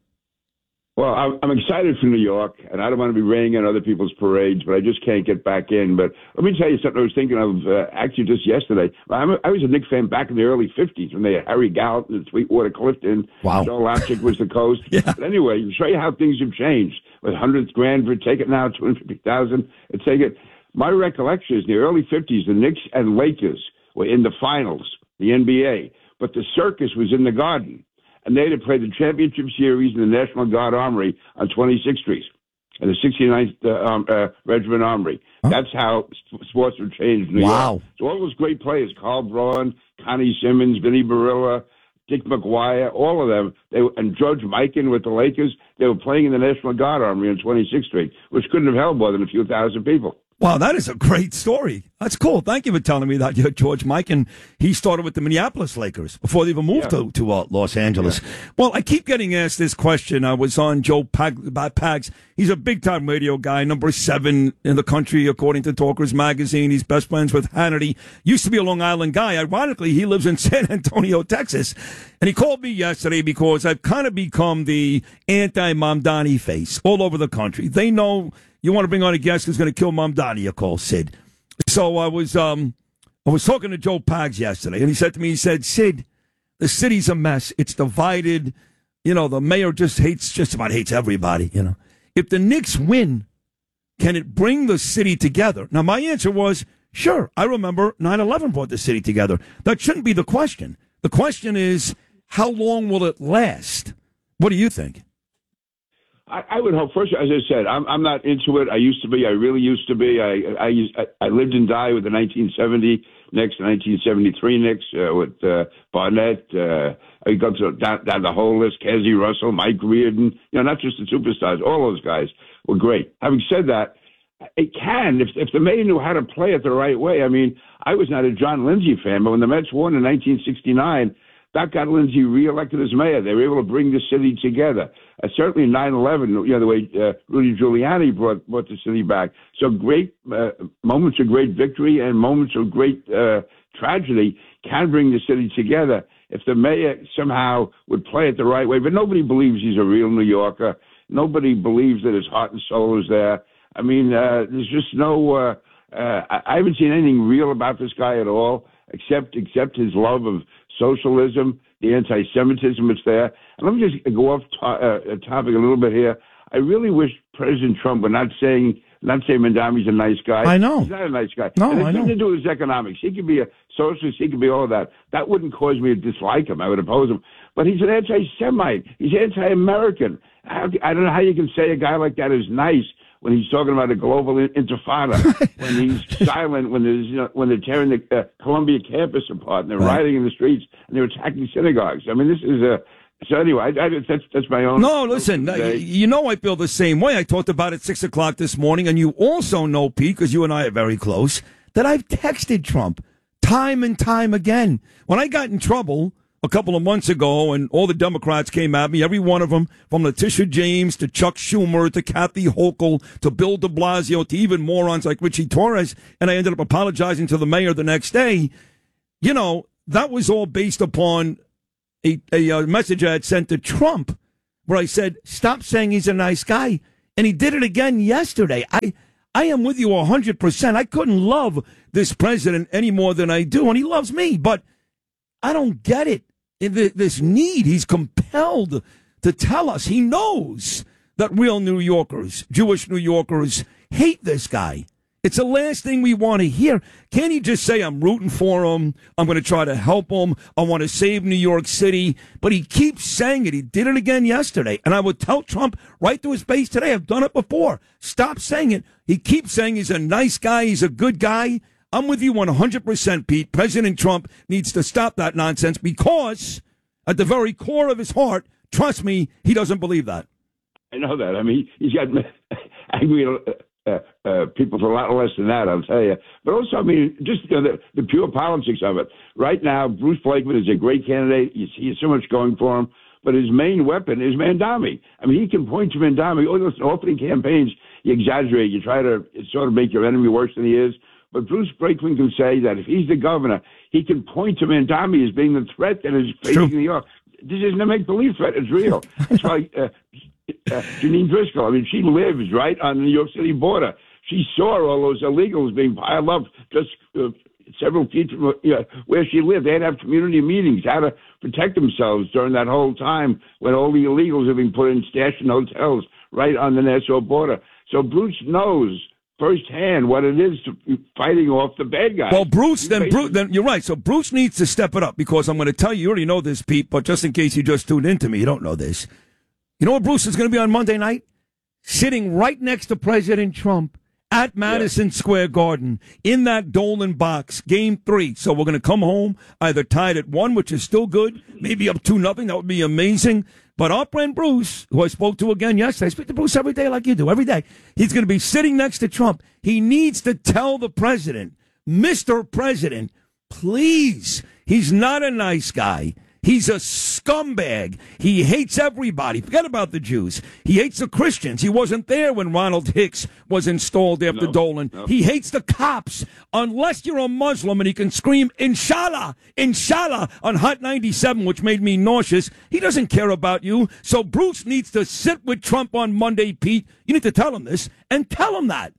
Well, I'm excited for New York, and I don't want to be raining on other people's parades, but I just can't get back in. But let me tell you something I was thinking of uh, actually just yesterday. I'm a, I was a Knicks fan back in the early fifties when they had Harry Gallant and Sweetwater Clifton. Wow. Joe Lapchick was the coach. Yeah. But anyway, to show you how things have changed. With hundreds grand for take it now, two hundred fifty thousand dollars, take it. My recollection is in the early fifties, the Knicks and Lakers were in the finals, the N B A, but the circus was in the Garden. And they had played the championship series in the National Guard Armory on twenty-sixth Street, and the sixty-ninth uh, um, uh, Regiment Armory. Huh? That's how sports were changed in New wow. York. So all those great players, Carl Braun, Connie Simmons, Vinnie Barilla, Dick McGuire, all of them, they were, and George Mikan with the Lakers, they were playing in the National Guard Armory on twenty-sixth Street, which couldn't have held more than a few thousand people. Wow, that is a great story. That's cool. Thank you for telling me that. You're George Mikan, he started with the Minneapolis Lakers before they even moved yeah. to, to uh, Los Angeles. Yeah. Well, I keep getting asked this question. I was on Joe Pag- Pags. He's a big-time radio guy, number seven in the country, according to Talkers Magazine. He's best friends with Hannity. Used to be a Long Island guy. Ironically, he lives in San Antonio, Texas. And he called me yesterday because I've kind of become the anti-Mamdani face all over the country. They know you want to bring on a guest who's going to kill Mamdani, you call Sid. So I was um, I was talking to Joe Pags yesterday, and he said to me, he said, Sid, the city's a mess. It's divided. You know, the mayor just hates, just about hates everybody, you know. If the Knicks win, can it bring the city together? Now, my answer was, sure. I remember nine eleven brought the city together. That shouldn't be the question. The question is, how long will it last? What do you think? I, I would hope. First, as I said, I'm I'm not into it. I used to be. I really used to be. I I used, I, I lived and died with the nineteen seventy Knicks, the nineteen seventy-three Knicks uh, with uh, Barnett. Uh, I go to down, down the whole list: Kezzie Russell, Mike Reardon. You know, not just the superstars. All those guys were great. Having said that, it can if if the mayor knew how to play it the right way. I mean, I was not a John Lindsay fan, but when the Mets won in nineteen sixty-nine. That got Lindsay reelected as mayor. They were able to bring the city together. Uh, certainly nine eleven, you know, the way uh, Rudy Giuliani brought, brought the city back. So great uh, moments of great victory and moments of great uh, tragedy can bring the city together if the mayor somehow would play it the right way. But nobody believes he's a real New Yorker. Nobody believes that his heart and soul is there. I mean, uh, there's just no uh, – uh, I haven't seen anything real about this guy at all except except his love of socialism, the anti-Semitism that's there. And let me just go off to- uh, topic a little bit here. I really wish President Trump were not saying not saying Mandami's a nice guy. I know. He's not a nice guy. No, and I it's know. nothing to do with his economics. He could be a socialist. He could be all of that. That wouldn't cause me to dislike him. I would oppose him. But he's an anti-Semite. He's anti-American. I I don't know how you can say a guy like that is nice when he's talking about a global intifada, when he's silent, when there's, you know, when they're tearing the uh, Columbia campus apart and they're Right. rioting in the streets and they're attacking synagogues. I mean, this is a. So anyway, I, I, that's that's my own. No, listen, uh, you know I feel the same way. I talked about it six o'clock this morning, and you also know, Pete, because you and I are very close, that I've texted Trump time and time again. When I got in trouble a couple of months ago, and all the Democrats came at me, every one of them, from Letitia James to Chuck Schumer to Kathy Hochul to Bill de Blasio to even morons like Richie Torres, and I ended up apologizing to the mayor the next day. You know, that was all based upon A, a, a message I had sent to Trump where I said, stop saying he's a nice guy. And he did it again yesterday. I I am with you one hundred percent. I couldn't love this president any more than I do, and he loves me. But I don't get it. This need, he's compelled to tell us. He knows that real New Yorkers, Jewish New Yorkers, hate this guy. It's the last thing we want to hear. Can't he just say, I'm rooting for him, I'm going to try to help him, I want to save New York City? But he keeps saying it. He did it again yesterday. And I would tell Trump right to his face today, I've done it before. Stop saying it. He keeps saying he's a nice guy, he's a good guy. I'm with you one hundred percent, Pete. President Trump needs to stop that nonsense because at the very core of his heart, trust me, he doesn't believe that. I know that. I mean, he's got angry uh, uh, people for a lot less than that, I'll tell you. But also, I mean, just you know, the, the pure politics of it. Right now, Bruce Blakeman is a great candidate. He, he has so much going for him. But his main weapon is Mandami. I mean, he can point to Mandami. Oh, listen, opening campaigns, you exaggerate. You try to sort of make your enemy worse than he is. But Bruce Blakeman can say that if he's the governor, he can point to Mandami as being the threat that is facing New York. This isn't a make-believe threat. It's real. It's like uh, uh, Janine Driscoll. I mean, she lives right on the New York City border. She saw all those illegals being piled up just uh, several feet from uh, where she lived. They'd have community meetings, how to protect themselves during that whole time when all the illegals have been put in stashed in hotels right on the Nassau border. So Bruce knows firsthand what it is to be fighting off the bad guys. Well, Bruce, then, Bruce, then you're right. So Bruce needs to step it up because I'm going to tell you, you already know this, Pete, but just in case you just tuned into me, you don't know this. You know what Bruce is going to be on Monday night? Sitting right next to President Trump at Madison yeah. Square Garden in that Dolan box, game three. So we're going to come home either tied at one, which is still good, maybe up two nothing. That would be amazing. But our friend Bruce, who I spoke to again yesterday, I speak to Bruce every day like you do, every day. He's going to be sitting next to Trump. He needs to tell the president, Mister President, please, he's not a nice guy. He's a scumbag. He hates everybody. Forget about the Jews. He hates the Christians. He wasn't there when Ronald Hicks was installed after no, Dolan. No. He hates the cops. Unless you're a Muslim and he can scream, Inshallah, Inshallah, on Hot ninety-seven, which made me nauseous, he doesn't care about you. So Bruce needs to sit with Trump on Monday, Pete. You need to tell him this and tell him that.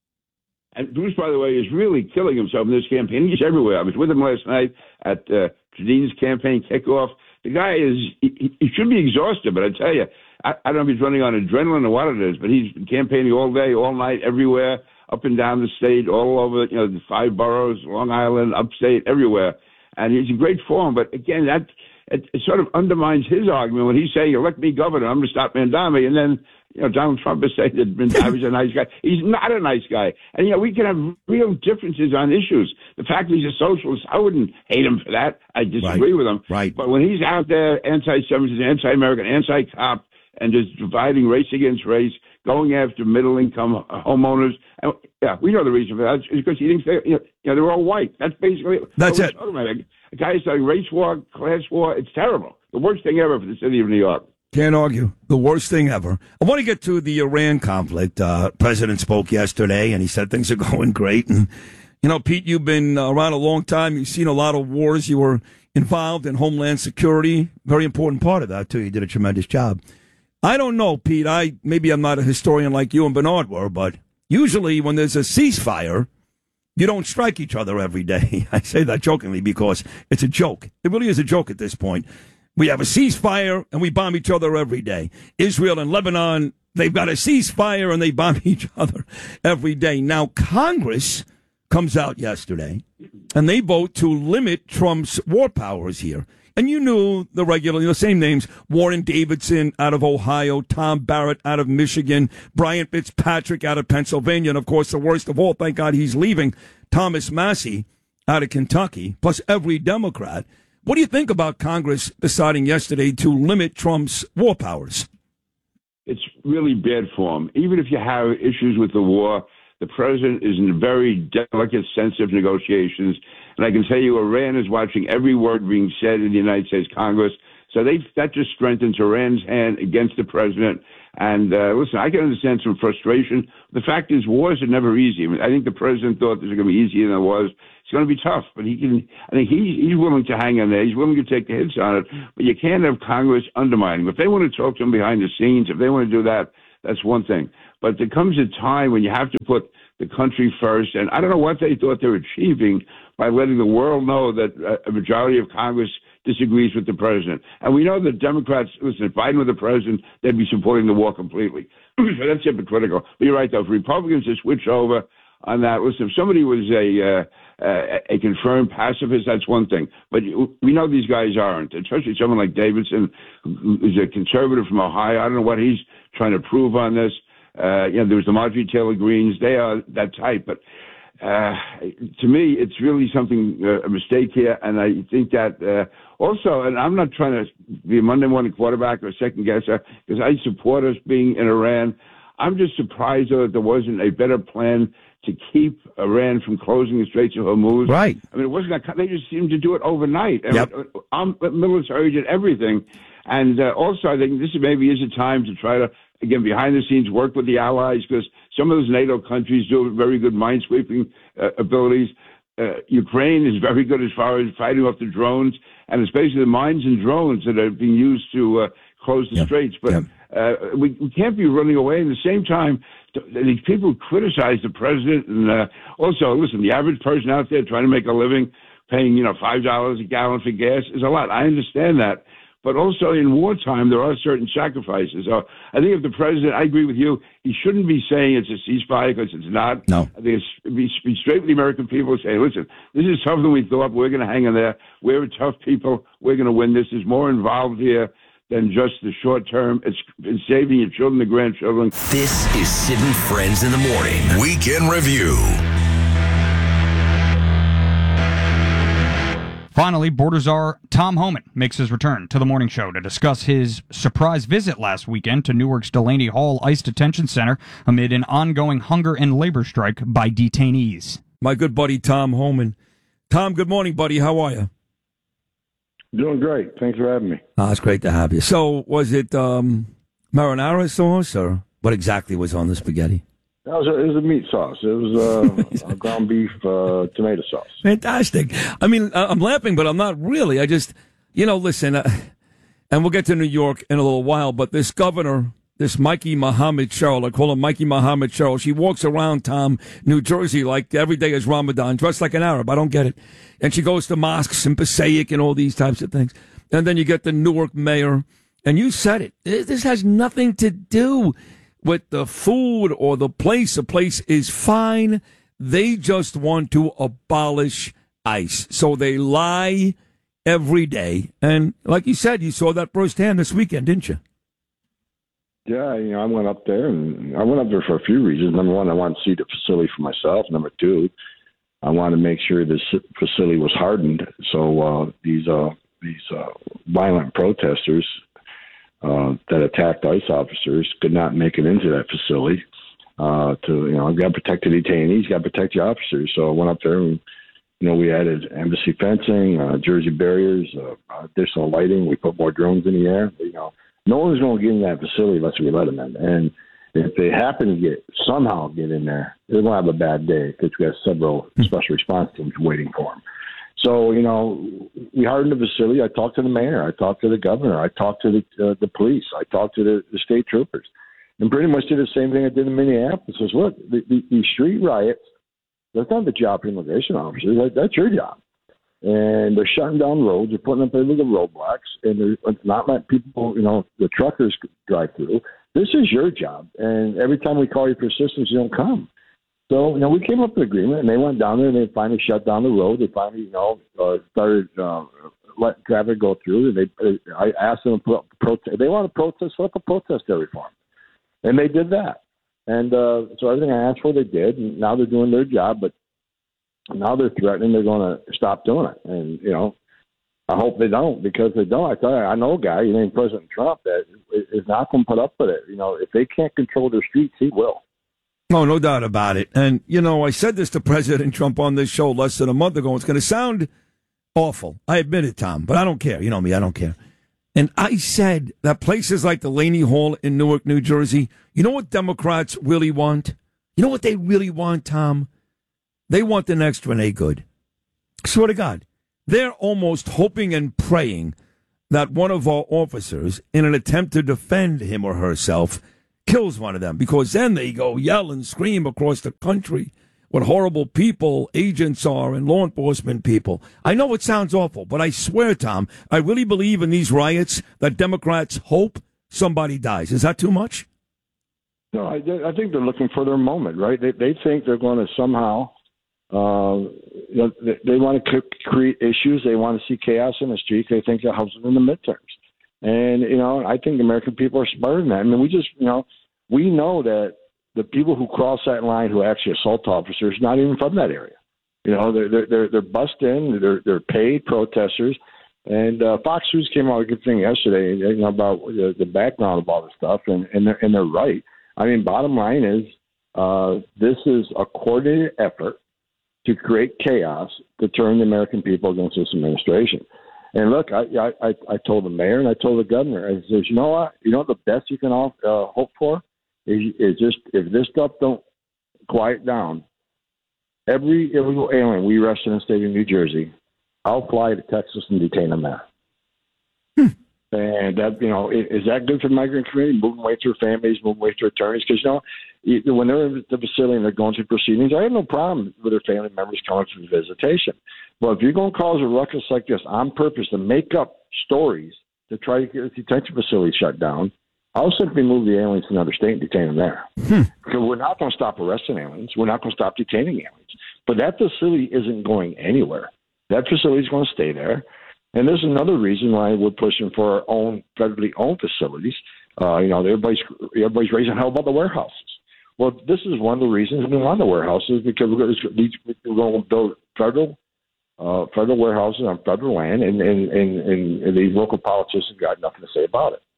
And Bruce, by the way, is really killing himself in this campaign. He's everywhere. I was with him last night at uh, Tradine's campaign kickoff. The guy is, he, he should be exhausted, but I tell you, I, I don't know if he's running on adrenaline or what it is, but he's been campaigning all day, all night, everywhere, up and down the state, all over, you know, the five boroughs, Long Island, upstate, everywhere. And he's in great form. But again, that it, it sort of undermines his argument when he's saying, elect me governor, I'm going to stop Mandami. And then, you know, Donald Trump is saying that Mandami's a nice guy. He's not a nice guy. And, you know, we can have real differences on issues. The fact that he's a socialist, I wouldn't hate him for that. I disagree right. with him. Right. But when he's out there, anti-Semitism, anti-American, anti-cop, and just dividing race against race, going after middle-income homeowners, and, yeah, we know the reason for that. It's because he thinks they, you know, you know, they're all white. That's basically That's it. A guy is saying race war, class war. It's terrible. The worst thing ever for the city of New York. Can't argue. The worst thing ever. I want to get to the Iran conflict. Uh, President spoke yesterday, and he said things are going great. And, you know, Pete, you've been around a long time. You've seen a lot of wars. You were involved in Homeland Security. Very important part of that, too. You did a tremendous job. I don't know, Pete. I Maybe I'm not a historian like you and Bernard were, but usually when there's a ceasefire, you don't strike each other every day. I say that jokingly because it's a joke. It really is a joke at this point. We have a ceasefire, and we bomb each other every day. Israel and Lebanon, they've got a ceasefire, and they bomb each other every day. Now, Congress comes out yesterday, and they vote to limit Trump's war powers here. And you knew the regular, the same names, Warren Davidson out of Ohio, Tom Barrett out of Michigan, Brian Fitzpatrick out of Pennsylvania, and, of course, the worst of all, thank God he's leaving, Thomas Massey out of Kentucky, plus every Democrat. What do you think about Congress deciding yesterday to limit Trump's war powers? It's really bad form. Even if you have issues with the war, the president is in very delicate, sensitive negotiations. And I can tell you, Iran is watching every word being said in the United States Congress. So they, that just strengthens Iran's hand against the president. And uh, listen, I can understand some frustration. The fact is, wars are never easy. I mean, I think the president thought this was going to be easier than it was. It's going to be tough, but he can. I think he's, he's willing to hang in there. He's willing to take the hits on it. But you can't have Congress undermining. If they want to talk to him behind the scenes, if they want to do that, that's one thing. But there comes a time when you have to put the country first. And I don't know what they thought they were achieving by letting the world know that a majority of Congress disagrees with the president. And we know that Democrats, listen, if Biden were the president, they'd be supporting the war completely. So that's hypocritical. But you're right, though. If Republicans to switch over on that, listen, if somebody was a uh, uh, a confirmed pacifist, that's one thing. But we know these guys aren't, especially someone like Davidson, who's a conservative from Ohio. I don't know what he's trying to prove on this. Uh, you know, there was the Marjorie Taylor Greens. They are that type. But uh, to me, it's really something, uh, a mistake here. And I think that uh, also, and I'm not trying to be a Monday morning quarterback or a second guesser, because I support us being in Iran. I'm just surprised, though, that there wasn't a better plan to keep Iran from closing the Straits of Hormuz. Right. I mean, it wasn't that, they just seemed to do it overnight. And yep. I'm military did everything. And uh, also, I think this maybe is a time to try to, again, behind the scenes, work with the allies, because some of those NATO countries do very good minesweeping uh, abilities. Uh, Ukraine is very good as far as fighting off the drones, and it's basically the mines and drones that are being used to uh, close the yep. straits. But yep. uh, we, we can't be running away. At the same time, these people criticize the president, and uh, also, listen, the average person out there trying to make a living, paying you know five dollars a gallon for gas is a lot. I understand that. But also in wartime, there are certain sacrifices. So I think if the president, I agree with you, he shouldn't be saying it's a ceasefire because it's not. No. I think it's be, be straight with the American people and say, listen, this is tougher than we thought. We're going to hang in there. We're tough people. We're going to win this. There's more involved here than just the short term. It's, it's saving your children and grandchildren. This is Sid and Friends in the Morning. Weekend Review. Finally, border czar Tom Homan makes his return to the morning show to discuss his surprise visit last weekend to Newark's Delaney Hall ICE Detention Center amid an ongoing hunger and labor strike by detainees. My good buddy Tom Homan. Tom, good morning, buddy. How are you? Doing great. Thanks for having me. Oh, it's great to have you. So, was it um, marinara sauce, or what exactly was on the spaghetti? It was, a, it was a meat sauce. It was uh, a ground beef uh, tomato sauce. Fantastic. I mean, I'm laughing, but I'm not really. I just, you know, listen, uh, and we'll get to New York in a little while, but this governor, this Mikey Muhammad Sherrill, I call him Mikey Muhammad Sherrill, she walks around, Tom, New Jersey, like every day is Ramadan, dressed like an Arab. I don't get it. And she goes to mosques and Passaic and all these types of things. And then you get the Newark mayor, and you said it. This has nothing to do with the food or the place. The place is fine. They just want to abolish ICE. So they lie every day. And like you said, you saw that firsthand this weekend, didn't you? Yeah, you know, I went up there, and I went up there for a few reasons. Number one, I wanted to see the facility for myself. Number two, I wanted to make sure this facility was hardened so uh, these uh, these uh, violent protesters Uh, that attacked ICE officers could not make it into that facility. Uh, to you know, you got to protect the detainees, you got to protect the officers. So I went up there, and you know, we added embassy fencing, uh, Jersey barriers, uh, additional lighting. We put more drones in the air. You know, no one's going to get in that facility unless we let them in. And if they happen to get somehow get in there, they're going to have a bad day because we got several special response teams waiting for them. So, you know, we hardened the facility. I talked to the mayor. I talked to the governor. I talked to the uh, the police. I talked to the, the state troopers. And pretty much did the same thing I did in Minneapolis. Says, look, the, the, these street riots, that's not the job of immigration officers. That, that's your job. and they're shutting down roads. They're putting up illegal roadblocks, and they're not letting people, you know, the truckers drive through. This is your job, and every time we call you for assistance, you don't come. So, you know, we came up with an agreement, and they went down there, and they finally shut down the road. They finally, you know, uh, started uh, letting traffic go through. And they, I asked them to put up a protest. They want to protest, set up a protest area for them. And they did that. And uh, so everything I asked for, they did. And now they're doing their job, but now they're threatening they're going to stop doing it. And, you know, I hope they don't, because they don't. I tell you, I know a guy named President Trump that is not going to put up with it. You know, if they can't control their streets, he will. Oh, no doubt about it. And, you know, I said this to President Trump on this show less than a month ago. It's going to sound awful. I admit it, Tom, but I don't care. You know me, I don't care. And I said that places like the Laney Hall in Newark, New Jersey, you know what Democrats really want? You know what they really want, Tom? They want the next Renee Good. I swear to God. They're almost hoping and praying that one of our officers, in an attempt to defend him or herself, kills one of them, because then they go yell and scream across the country what horrible people agents are and law enforcement people. I know it sounds awful, but I swear, Tom, I really believe in these riots that Democrats hope somebody dies. Is that too much? No, I, I think they're looking for their moment, right? They, they think they're going to somehow, uh, you know, they, they want to create issues. They want to see chaos in the streets. They think that helps them in the midterms. And, you know, I think American people are smarter than that. I mean, we just, you know, we know that the people who cross that line who actually assault officers are not even from that area. You know, they're they're they're, they're bussed in. They're they're paid protesters. And uh, Fox News came out with a good thing yesterday, you know, about the, the background of all this stuff, and and they're, and they're right. I mean, bottom line is uh, this is a coordinated effort to create chaos to turn the American people against this administration. And look, I, I I told the mayor and I told the governor, I said, you know what, you know what the best you can all, uh, hope for is, is just if this stuff don't quiet down, every illegal alien we arrest in the state of New Jersey, I'll fly to Texas and detain them there. Hmm. And that, you know, is that good for the migrant community? Moving away through families, moving away through attorneys, because you know, when they're in the facility and they're going through proceedings, I have no problem with their family members coming for visitation. But if you're going to cause a ruckus like this on purpose to make up stories to try to get a detention facility shut down, I'll simply move the aliens to another state and detain them there. Hmm. Because we're not going to stop arresting aliens. We're not going to stop detaining aliens. But that facility isn't going anywhere. That facility is going to stay there. And there's another reason why we're pushing for our own federally owned facilities. Uh, you know, everybody's everybody's raising hell about the warehouses. Well, this is one of the reasons we want the warehouses, because we're going to, we're going to build federal uh, federal warehouses on federal land, and, and, and, and these local politicians got nothing to say about it.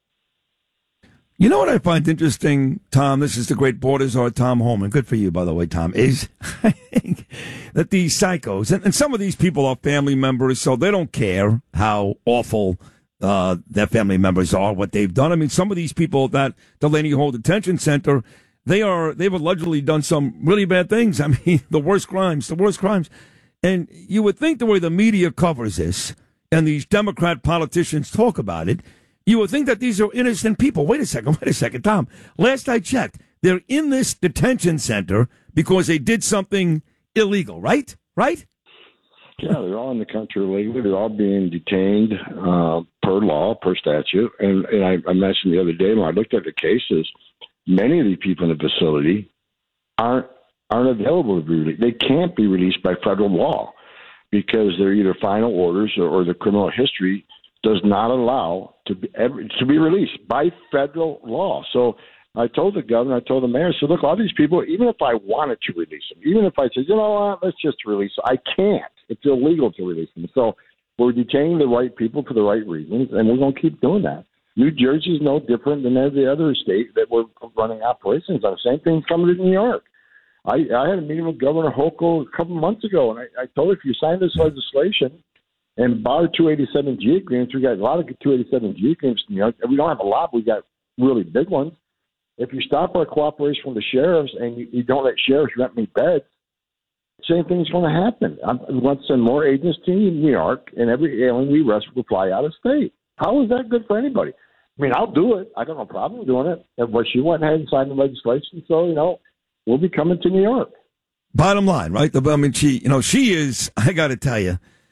You know what I find interesting, Tom? This is the great Borders are Tom Holman. Good for you, by the way, Tom. Is I think that these psychos, and, and some of these people are family members, so they don't care how awful uh, their family members are, what they've done. I mean, some of these people at that Delaney Hall Detention Center, they are they've allegedly done some really bad things. I mean, the worst crimes, the worst crimes. And you would think the way the media covers this, and these Democrat politicians talk about it, you would think that these are innocent people. Wait a second, wait a second, Tom. Last I checked, they're in this detention center because they did something illegal, right? Right? Yeah, they're all in the country illegally. They're all being detained uh, per law, per statute. And, and I, I mentioned the other day when I looked at the cases, many of these people in the facility aren't aren't available to be released. They can't be released by federal law because they're either final orders or, or the criminal history does not allow to be ever, to be released by federal law. So I told the governor, I told the mayor, I said, look, all these people, even if I wanted to release them, even if I said, you know what, let's just release them, I can't. It's illegal to release them. So we're detaining the right people for the right reasons, and we're going to keep doing that. New Jersey is no different than every other state that we're running operations on. Same thing coming to New York. I, I had a meeting with Governor Hochul a couple months ago, and I, I told her, if you sign this legislation and bar two eighty-seven G agreements, we got a lot of two eighty-seven G agreements in New York. We don't have a lot, but we got really big ones. If you stop our cooperation from the sheriffs and you, you don't let sheriffs rent me beds, same thing's going to happen. I'm, we want to send more agents to New York, and every alien we arrest will fly out of state. How is that good for anybody? I mean, I'll do it. I got no problem doing it. But she went ahead and signed the legislation, so, you know, we'll be coming to New York. Bottom line, right? I mean, she, you know, she is, I got to tell you,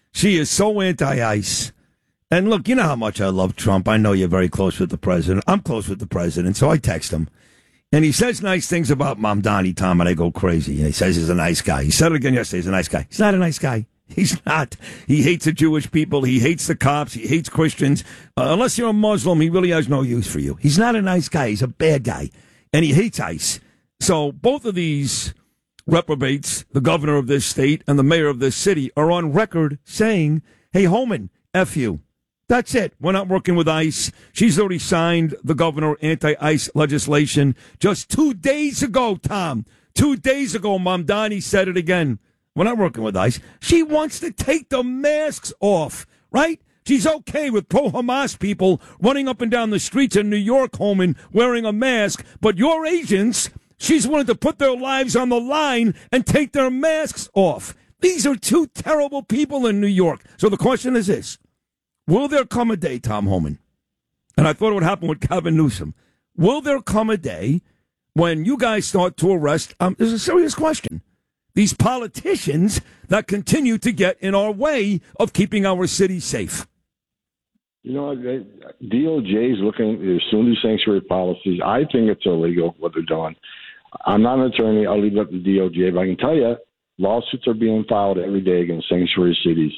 She is so anti-ICE. And look, you know how much I love Trump. I know you're very close with the president. I'm close with the president, so I text him. And he says nice things about Mamdani, Tom, and I go crazy. And he says he's a nice guy. He said it again yesterday. He's a nice guy. He's not a nice guy. He's not. He hates the Jewish people. He hates the cops. He hates Christians. Uh, unless you're a Muslim, he really has no use for you. He's not a nice guy. He's a bad guy. And he hates ICE. So both of these reprobates, the governor of this state and the mayor of this city, are on record saying, hey, Homan, F you. That's it. We're not working with ICE. She's already signed the governor anti-ICE legislation just two days ago, Tom. Two days ago, Mamdani said it again. We're not working with ICE. She wants to take the masks off, right? She's okay with pro-Hamas people running up and down the streets in New York, Homan, wearing a mask. But your agents, she's willing to put their lives on the line and take their masks off. These are two terrible people in New York. So the question is this. Will there come a day, Tom Homan, and I thought it would happen with Gavin Newsom, will there come a day when you guys start to arrest, um, this is a serious question, these politicians that continue to get in our way of keeping our city safe? You know, D O J is looking, they're soon to sanctuary policies. I think it's illegal what they're doing. I'm not an attorney. I'll leave it up to D O J, but I can tell you lawsuits are being filed every day against sanctuary cities.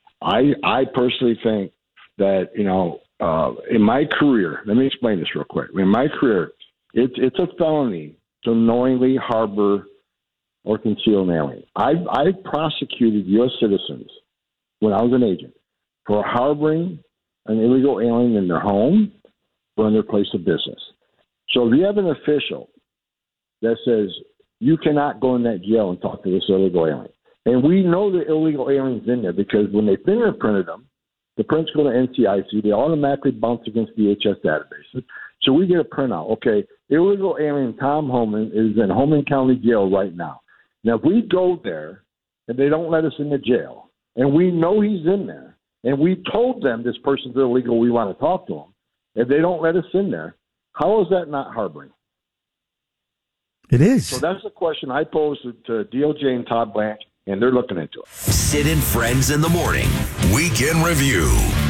I I personally think that, you know, uh, in my career, let me explain this real quick. In my career, it's it's a felony to knowingly harbor or conceal an alien. I I prosecuted U S citizens when I was an agent for harboring an illegal alien in their home or in their place of business. So if you have an official that says you cannot go in that jail and talk to this illegal alien, and we know the illegal alien's in there because when they fingerprinted them, the prints go to N C I C, they automatically bounce against D H S databases. So we get a printout. Okay, illegal alien Tom Homan is in Homan County Jail right now. Now, if we go there and they don't let us in the jail, and we know he's in there, and we told them this person's illegal, we want to talk to him, if they don't let us in there, how is that not harboring? It is. So that's the question I posed to, to D O J and Todd Blanche, and they're looking into it. Sid and Friends in the Morning. Weekend Review.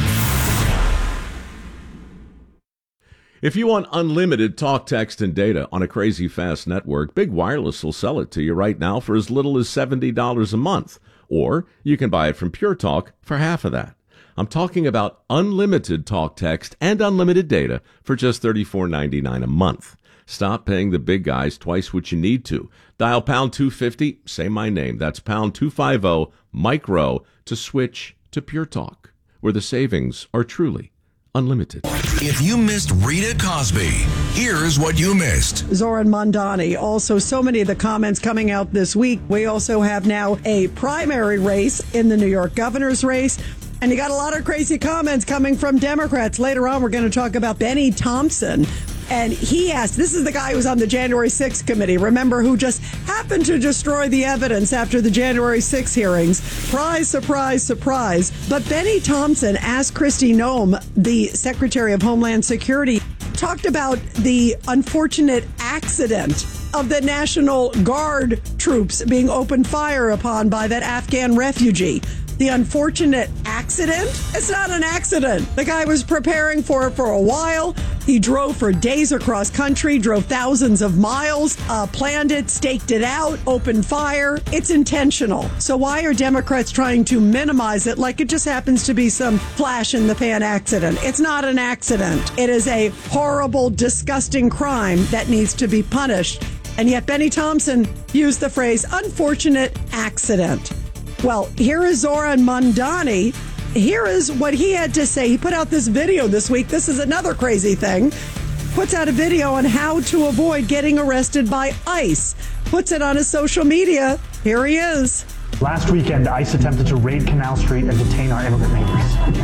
If you want unlimited talk, text, and data on a crazy fast network, Big Wireless will sell it to you right now for as little as seventy dollars a month. Or you can buy it from Pure Talk for half of that. I'm talking about unlimited talk, text, and unlimited data for just thirty-four ninety-nine a month. Stop paying the big guys twice what you need to. Dial pound two fifty, say my name. That's pound two fifty, micro, to switch to Pure Talk, where the savings are truly unlimited. If you missed Rita Cosby, here's what you missed. Zoran Mondani. Also, so many of the comments coming out this week. We also have now a primary race in the New York governor's race. And you got a lot of crazy comments coming from Democrats. Later on, we're going to talk about Benny Thompson. And he asked, this is the guy who was on the January sixth committee, remember, who just happened to destroy the evidence after the January sixth hearings. Surprise, surprise, surprise. But Benny Thompson asked Kristi Noem, the Secretary of Homeland Security, talked about the unfortunate accident of the National Guard troops being opened fire upon by that Afghan refugee. The unfortunate accident? It's not an accident. The guy was preparing for it for a while. He drove for days across country, drove thousands of miles, uh, planned it, staked it out, opened fire. It's intentional. So why are Democrats trying to minimize it like it just happens to be some flash in the pan accident? It's not an accident. It is a horrible, disgusting crime that needs to be punished. And yet Benny Thompson used the phrase unfortunate accident. Well, here is Zoran Mondani. Here is what he had to say. He put out this video this week. This is another crazy thing. Puts out a video on how to avoid getting arrested by ICE. Puts it on his social media. Here he is. Last weekend, ICE attempted to raid Canal Street and detain our immigrant neighbors.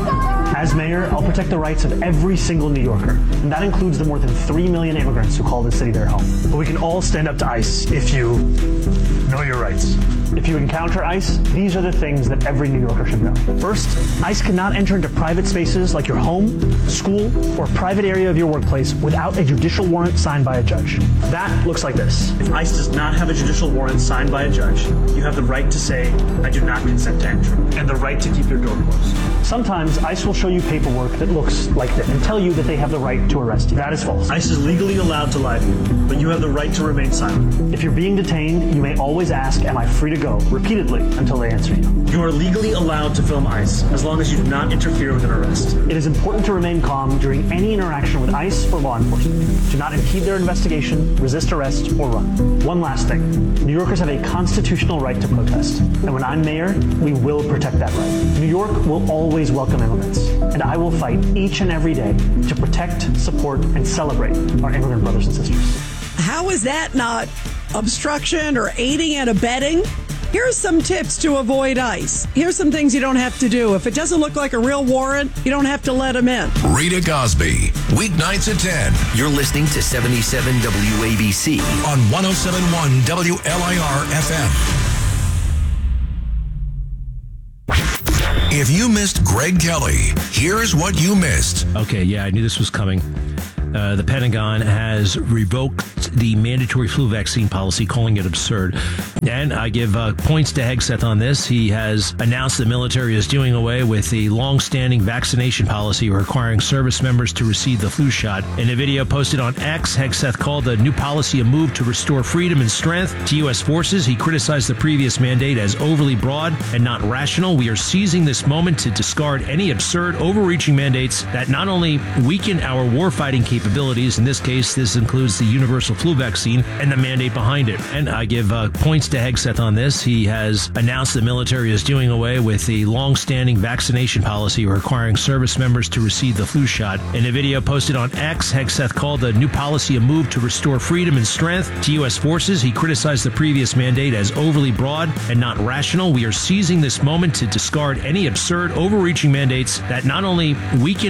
As mayor, I'll protect the rights of every single New Yorker, and that includes the more than three million immigrants who call this city their home. But we can all stand up to ICE if you know know your rights. If you encounter ICE, these are the things that every New Yorker should know. First, ICE cannot enter into private spaces like your home, school, or a private area of your workplace without a judicial warrant signed by a judge. That looks like this. If ICE does not have a judicial warrant signed by a judge, you have the right to say, I do not consent to entry, and the right to keep your door closed. Sometimes ICE will show you paperwork that looks like this and tell you that they have the right to arrest you. That is false. ICE is legally allowed to lie to you, but you have the right to remain silent. If you're being detained, you may always ask, am I free to go, repeatedly until they answer you. You are legally allowed to film ICE as long as you do not interfere with an arrest. It is important to remain calm during any interaction with ICE or law enforcement. Do not impede their investigation, resist arrest, or run. One last thing. New Yorkers have a constitutional right to protest, and when I'm mayor, we will protect that right. New York will always welcome immigrants, and I will fight each and every day to protect, support, and celebrate our immigrant brothers and sisters. How is that not obstruction or aiding and abetting? Here's some tips to avoid ICE. Here's some things you don't have to do. If it doesn't look like a real warrant, you don't have to let them in. Rita Cosby, weeknights at ten. You're listening to seventy-seven W A B C on one oh seven point one W L I R F M. If you missed Greg Kelly, here's what you missed. Okay, yeah, I knew this was coming. Uh, the Pentagon has revoked the mandatory flu vaccine policy, calling it absurd. And I give uh, points to Hegseth on this. He has announced the military is doing away with the long-standing vaccination policy requiring service members to receive the flu shot. In a video posted on X, Hegseth called the new policy a move to restore freedom and strength to U S forces. He criticized the previous mandate as overly broad and not rational. We are seizing this moment to discard any absurd, overreaching mandates that not only weaken our warfighting capabilities, capabilities. In this case, this includes the universal flu vaccine and the mandate behind it. And I give uh, points to Hegseth on this. He has announced the military is doing away with the long-standing vaccination policy requiring service members to receive the flu shot. In a video posted on X, Hegseth called the new policy a move to restore freedom and strength to U S forces. He criticized the previous mandate as overly broad and not rational. We are seizing this moment to discard any absurd, overreaching mandates that not only weaken